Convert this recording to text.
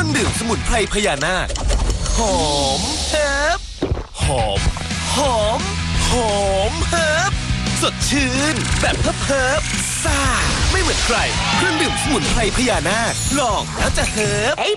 รื่องดื่มสมุนไพรพญานาคหอมเฮิร์บหอมหอมหอมเฮิร์บสดชื่นแบบเฮิร์บซ่าไม่เหมือนใครเครื่องดื่มสมุนไพรพญานาคลองแล้วจะเฮิร์บ